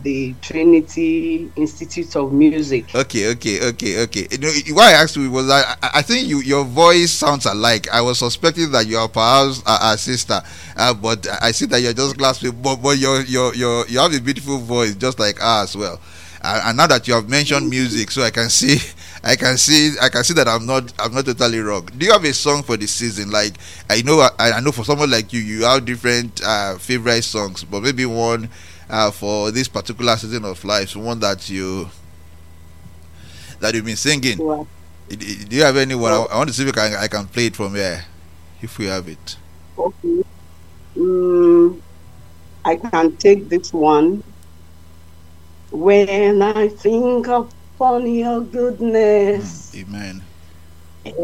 the Trinity Institute of Music. Okay. You know, why I asked you was I think your voice sounds alike. I was suspecting that you are perhaps a sister, but I see that you're just classmates. But you have a beautiful voice, just like her as well. And now that you have mentioned music, so I can see, I can see that I'm not totally wrong. Do you have a song for the season? Like I know for someone like you have different favorite songs, but maybe one for this particular season of life, one that you've been singing. Well, Do you have anyone? I oh, want to see if I can play it from here, if we have it. okay. Mm, I can take this one. When I think upon your Hmm, goodness amen.